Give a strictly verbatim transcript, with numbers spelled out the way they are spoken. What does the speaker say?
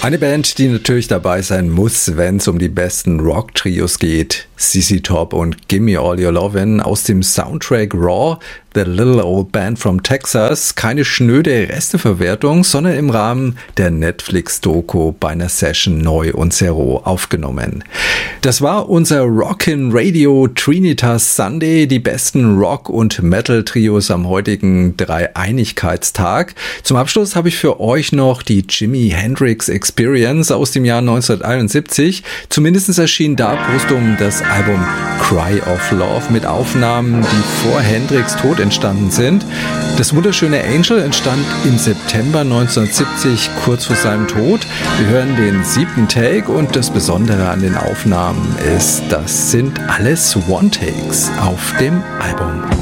Eine Band, die natürlich dabei sein muss, wenn es um die besten Rock-Trios geht. Z Z Top und Gimme All Your Lovin' aus dem Soundtrack Raw, The Little Old Band from Texas. Keine schnöde Resteverwertung, sondern im Rahmen der Netflix-Doku bei einer Session neu und sehr roh aufgenommen. Das war unser Rockin' Radio Trinitas Sunday, die besten Rock- und Metal-Trios am heutigen Dreieinigkeitstag. Zum Abschluss habe ich für euch noch die Jimi Hendrix Experience aus dem Jahr neunzehnhunderteinundsiebzig. Zumindest erschien da postum das Album Cry of Love mit Aufnahmen, die vor Hendrix Tod entstanden sind. Das wunderschöne Angel entstand im September neunzehnhundertsiebzig, kurz vor seinem Tod. Wir hören den siebten Take und das Besondere an den Aufnahmen ist, das sind alles One-Takes auf dem Album.